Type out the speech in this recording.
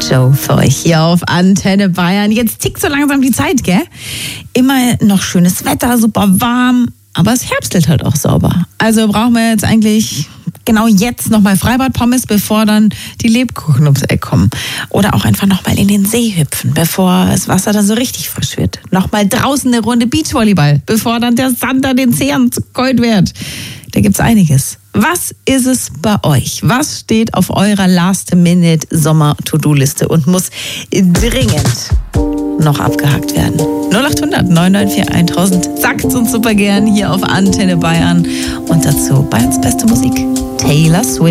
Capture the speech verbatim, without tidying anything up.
Joe für euch hier auf Antenne Bayern. Jetzt tickt so langsam die Zeit, gell? Immer noch schönes Wetter, super warm, aber es herbstelt halt auch sauber. Also brauchen wir jetzt eigentlich genau jetzt nochmal Freibad-Pommes, bevor dann die Lebkuchen ums Eck kommen. Oder auch einfach nochmal in den See hüpfen, bevor das Wasser dann so richtig frisch wird. Nochmal draußen eine Runde Beachvolleyball, bevor dann der Sand an den Zähnen zu kalt wird. Da gibt's einiges. Was ist es bei euch? Was steht auf eurer Last-Minute-Sommer-To-Do-Liste und muss dringend noch abgehakt werden? null acht hundert neun neun vier tausend. Sagt's uns super gern hier auf Antenne Bayern. Und dazu Bayerns beste Musik. Taylor Swift.